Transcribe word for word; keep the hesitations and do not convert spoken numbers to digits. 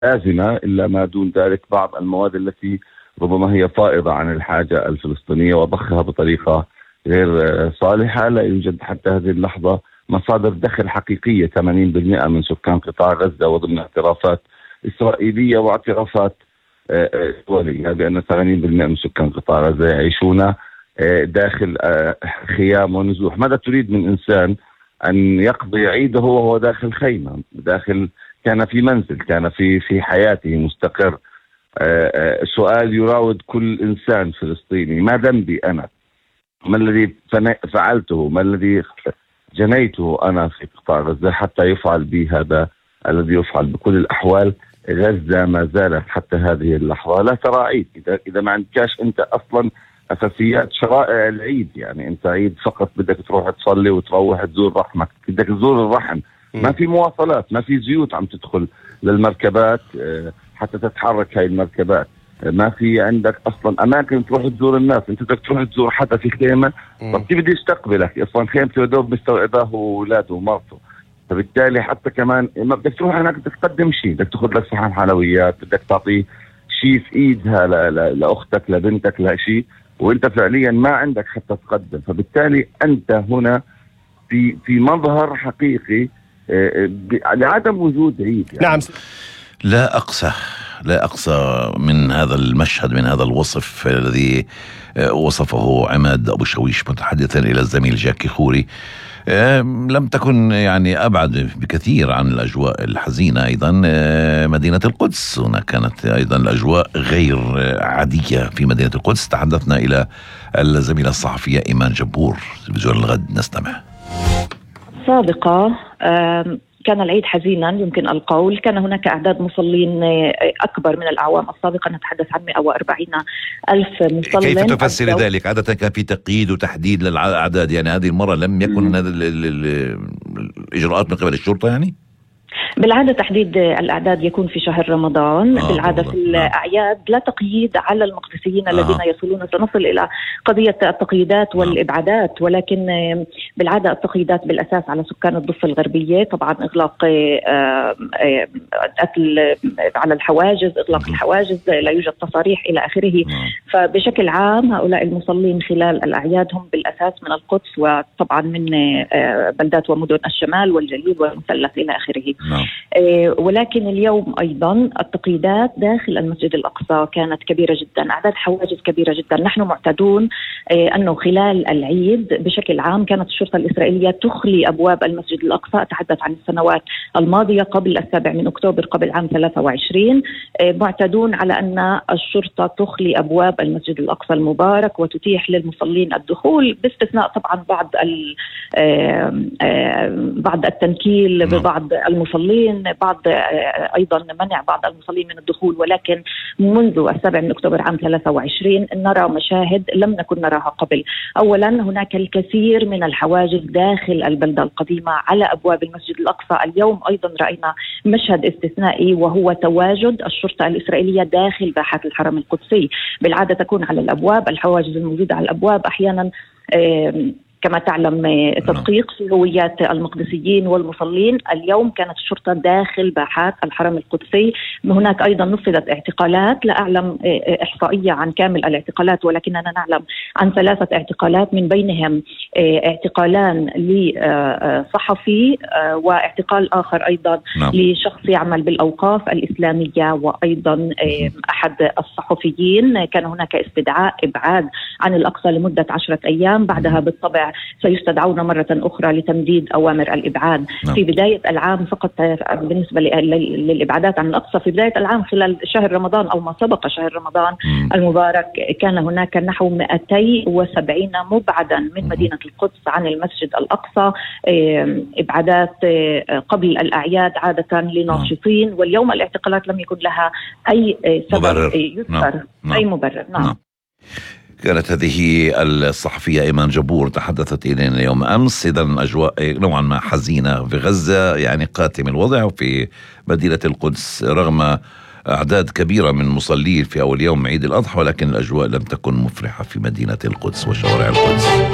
لازمة، إلا ما دون ذلك بعض المواد التي ربما هي فائضة عن الحاجة الفلسطينية وضخها بطريقة غير صالحة. لا يوجد حتى هذه اللحظة مصادر دخل حقيقية. ثمانين بالمئة من سكان قطاع غزة، وضمن اعترافات إسرائيلية واعترافات دولية، بأن ثمانين بالمئة من سكان قطاع غزة يعيشون داخل خيام ونزوح. ماذا تريد من إنسان أن يقضي عيده وهو داخل خيمة، داخل كان في منزل، كان في في حياته مستقر؟ سؤال يراود كل إنسان فلسطيني: ما ذنبي أنا؟ ما الذي فعلته؟ ما الذي جنيته أنا في قطاع غزة حتى يفعل بي هذا الذي يفعل؟ بكل الأحوال غزة ما زالت حتى هذه اللحظة لا ترى عيد. إذا إذا ما عندكاش أنت أصلا أساسيات شرائع العيد، يعني أنت عيد فقط بدك تروح تصلي وتروح تزور رحمك، بدك تزور الرحم، ما في مواصلات، ما في زيوت عم تدخل للمركبات حتى تتحرك هاي المركبات، ما في عندك أصلا أماكن تروح تزور الناس. أنت بدك تروح تزور حتى في خيمة، طب كيف بده يستقبلك؟ أصلا خيمته دوب مستوعباه وأولاده ومرته. فبالتالي حتى كمان ما بدك تروح هناك بدك تقدم شيء، بدك تاخذ لك صحن حلويات، بدك تعطي شيء في ايدها لاختك لبنتك لشيء، وانت فعليا ما عندك حتى تقدم. فبالتالي انت هنا في في مظهر حقيقي لعدم وجود عيد يعني. نعم. لا أقسى لا أقسى من هذا المشهد، من هذا الوصف الذي وصفه عماد أبو شويش متحدثا إلى الزميل جاكي خوري. لم تكن يعني أبعد بكثير عن الأجواء الحزينة. أيضا مدينة القدس، هنا كانت أيضا الأجواء غير عادية في مدينة القدس. تحدثنا إلى الزميلة الصحفية إيمان جبور، تلفزيون الغد، نستمع. سابقة كان العيد حزينا يمكن القول، كان هناك أعداد مصلين أكبر من الأعوام السابقة، نتحدث عن مئة وأربعين ألف مصلٍ. كيف تفسر ذلك؟ عادة كان في تقييد وتحديد للأعداد، يعني هذه المرة لم يكن هذه الإجراءات من قبل الشرطة. يعني بالعادة تحديد الأعداد يكون في شهر رمضان. آه بالعادة في الأعياد لا تقييد على المقدسيين آه. الذين يصلون. سنصل إلى قضية التقييدات والإبعادات، ولكن بالعادة التقييدات بالأساس على سكان الضفة الغربية. طبعا إغلاق على الحواجز، إغلاق الحواجز، لا يوجد تصاريح إلى آخره. فبشكل عام هؤلاء المصلين خلال الأعياد هم بالأساس من القدس، وطبعا من بلدات ومدن الشمال والجليل والمثلث إلى آخره. نعم. ولكن اليوم أيضا التقييدات داخل المسجد الأقصى كانت كبيرة جدا، أعداد حواجز كبيرة جدا. نحن معتادون أنه خلال العيد بشكل عام كانت الشرطة الإسرائيلية تخلي أبواب المسجد الأقصى. أتحدث عن السنوات الماضية قبل السابع من أكتوبر، قبل عام ثلاثة وعشرين. معتادون على أن الشرطة تخلي أبواب المسجد الأقصى المبارك وتتيح للمصلين الدخول، باستثناء طبعا بعض بعض التنكيل ببعض المصلين، بعض أيضا منع بعض المصلين من الدخول. ولكن منذ السابع من أكتوبر عام ثلاثة وعشرين نرى مشاهد لم نكن نراها قبل. أولا هناك الكثير من الحواجز داخل البلدة القديمة على أبواب المسجد الأقصى. اليوم أيضا رأينا مشهد استثنائي، وهو تواجد الشرطة الإسرائيلية داخل باحات الحرم القدسي. بالعادة تكون على الأبواب، الحواجز الموجودة على الأبواب أحيانا كما تعلم تدقيق في هويات المقدسيين والمصلين. اليوم كانت الشرطة داخل باحات الحرم القدسي. هناك أيضا نفذت اعتقالات، لا أعلم إحصائية عن كامل الاعتقالات، ولكننا نعلم عن ثلاثة اعتقالات، من بينهم اعتقالان لصحفي واعتقال آخر أيضا نعم. لشخص يعمل بالأوقاف الإسلامية، وأيضا أحد الصحفيين. كان هناك استدعاء إبعاد عن الأقصى لمدة عشرة أيام، بعدها بالطبع سيستدعون مرة أخرى لتمديد أوامر الإبعاد. نعم. في بداية العام فقط بالنسبة للإبعادات عن الأقصى، في بداية العام خلال شهر رمضان أو ما سبق شهر رمضان م. المبارك كان هناك نحو مئتين وسبعين مبعدا من مدينة القدس عن المسجد الأقصى. إبعادات قبل الأعياد عادة لناشطين، واليوم الاعتقالات لم يكن لها أي سبب يذكر. نعم. أي مبرر. نعم. نعم. كانت هذه الصحفية إيمان جبور تحدثت إلينا اليوم أمس. إذن أجواء نوعا ما حزينة في غزة، يعني قاتم الوضع في مدينة القدس رغم أعداد كبيرة من مصلين في أول يوم عيد الأضحى، ولكن الأجواء لم تكن مفرحة في مدينة القدس وشوارع القدس.